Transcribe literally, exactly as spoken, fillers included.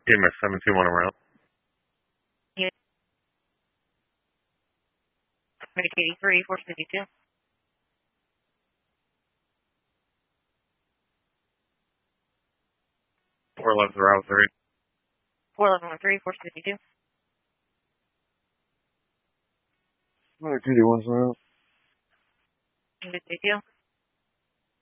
E M S seven two one around. Unit eighty-three, four fifty-two. four eleven zero three. four eleven one three, four fifty-two. Two D one zero. Unit fifty-two.